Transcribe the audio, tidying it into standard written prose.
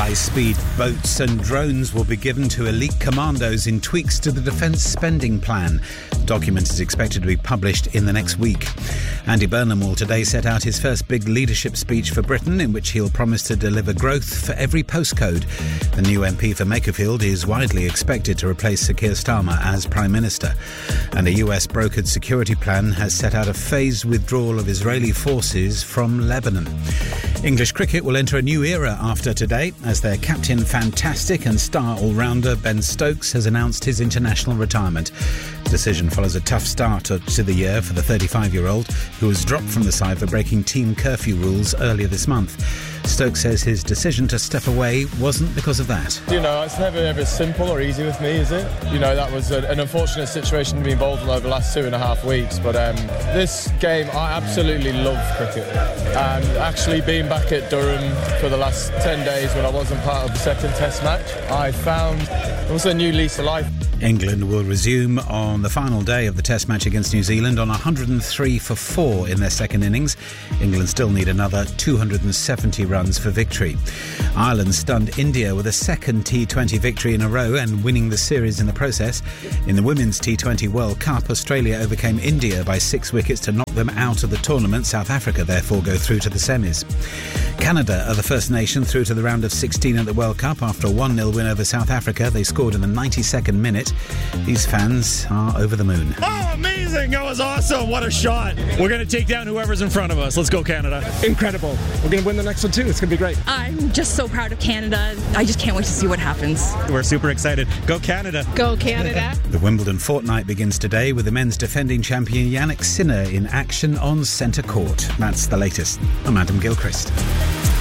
High-speed boats and drones will be given to elite commandos in tweaks to the defence spending plan. The document is expected to be published in the next week. Andy Burnham will today set out his first big leadership speech for Britain, in which he'll promise to deliver growth for every postcode. The new MP for Makerfield is widely expected to replace Sir Keir Starmer as Prime Minister. And a US brokered security plan has set out a phased withdrawal of Israeli forces from Lebanon. English cricket will enter a new era after today, as their captain, fantastic and star all-rounder Ben Stokes has announced his international retirement. The decision follows a tough start to the year for the 35-year-old, who was dropped from the side for breaking team curfew rules earlier this month. Stokes says his decision to step away wasn't because of that. It's never ever simple or easy with me, is it? That was an unfortunate situation to be involved in over the last 2.5 weeks. But this game, I absolutely love cricket. And actually being back at Durham for the last 10 days when I wasn't part of the second Test match, I found it was a new lease of life. England will resume on the final day of the Test match against New Zealand on 103 for 4 in their second innings. England still need another 270 runs for victory. Ireland stunned India with a second T20 victory in a row and winning the series in the process. In the Women's T20 World Cup, Australia overcame India by 6 wickets to knock them out of the tournament. South Africa therefore go through to the semis. Canada are the first nation through to the round of 16 at the World Cup after a 1-0 win over South Africa. They scored in the 92nd minute. These fans are over the moon. Oh, amazing! That was awesome! What a shot! We're going to take down whoever's in front of us. Let's go, Canada. Incredible. We're going to win the next one too. It's going to be great. I'm just so proud of Canada. I just can't wait to see what happens. We're super excited. Go, Canada. Go, Canada. The Wimbledon fortnight begins today with the men's defending champion Yannick Sinner in action on centre court. That's the latest. I'm Adam Gilchrist.